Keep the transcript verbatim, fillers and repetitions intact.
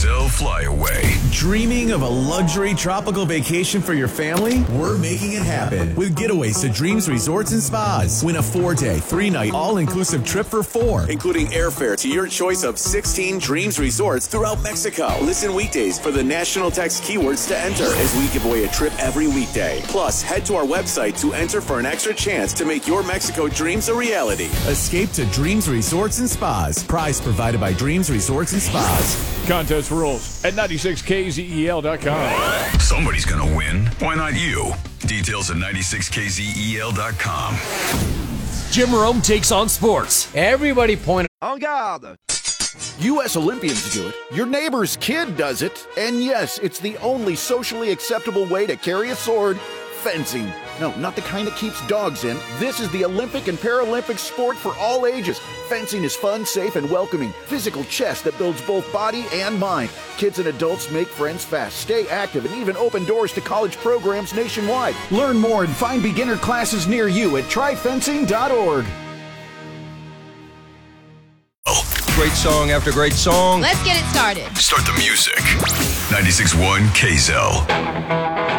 K Z L Flyaway. Dreaming of a luxury tropical vacation for your family? We're making it happen with getaways to Dreams Resorts and Spas. Win a four-day, three-night, all-inclusive trip for four, including airfare to your choice of sixteen Dreams Resorts throughout Mexico. Listen weekdays for the national text keywords to enter as we give away a trip every weekday. Plus, head to our website to enter for an extra chance to make your Mexico dreams a reality. Escape to Dreams Resorts and Spas. Prize provided by Dreams Resorts and Spas. Contest rules at ninety-six K Z E L dot com. Somebody's gonna win. Why not you? Details at ninety-six K Z E L dot com. Jim Rome takes on sports. Everybody point. En garde! U S Olympians do it. Your neighbor's kid does it. And yes, it's the only socially acceptable way to carry a sword. Fencing. No, not the kind that keeps dogs in. This is the Olympic and Paralympic sport for all ages. Fencing is fun, safe, and welcoming. Physical chess that builds both body and mind. Kids and adults make friends fast, stay active, and even open doors to college programs nationwide. Learn more and find beginner classes near you at try fencing dot org. Great song after great song. Let's get it started. Start the music. ninety-six point one K Z L.